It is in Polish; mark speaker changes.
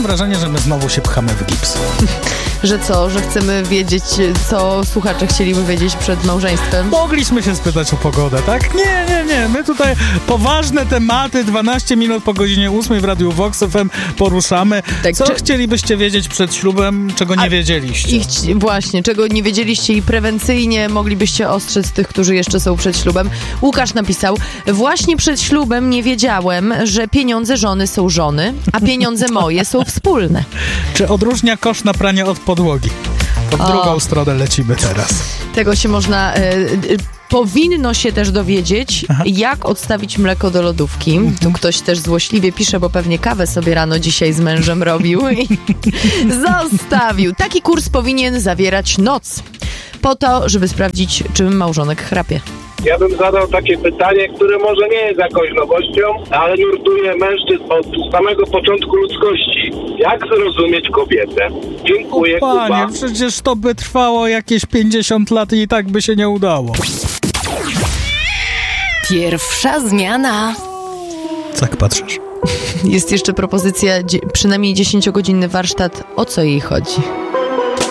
Speaker 1: mam wrażenie, że my znowu się pchamy w gips.
Speaker 2: Że co? Że chcemy wiedzieć, co słuchacze chcieliby wiedzieć przed małżeństwem?
Speaker 1: Mogliśmy się spytać o pogodę, tak? Nie. My tutaj poważne tematy 12 minut po godzinie 8 w Radiu Vox FM poruszamy.
Speaker 2: Tak,
Speaker 1: co chcielibyście wiedzieć przed ślubem, czego nie wiedzieliście?
Speaker 2: Właśnie, czego nie wiedzieliście i prewencyjnie moglibyście ostrzec tych, którzy jeszcze są przed ślubem. Łukasz napisał: właśnie przed ślubem nie wiedziałem, że pieniądze żony są żony, a pieniądze moje są wspólne.
Speaker 1: Czy odróżnia kosz na pranie od podłogi? To w drugą stronę lecimy teraz.
Speaker 2: Tego się można... Powinno się też dowiedzieć, jak odstawić mleko do lodówki. Tu ktoś też złośliwie pisze, bo pewnie kawę sobie rano dzisiaj z mężem robił i zostawił. Taki kurs powinien zawierać noc, po to, żeby sprawdzić, czy małżonek chrapie.
Speaker 3: Ja bym zadał takie pytanie, które może nie jest jakąś nowością, ale nurtuje mężczyzn od samego początku ludzkości. Jak zrozumieć kobietę? Dziękuję,
Speaker 1: Panie,
Speaker 3: Kuba.
Speaker 1: przecież to by trwało jakieś 50 lat i tak by się nie udało.
Speaker 4: Pierwsza zmiana.
Speaker 1: Tak patrzysz.
Speaker 2: Jest jeszcze propozycja, przynajmniej 10-godzinny warsztat. O co jej chodzi?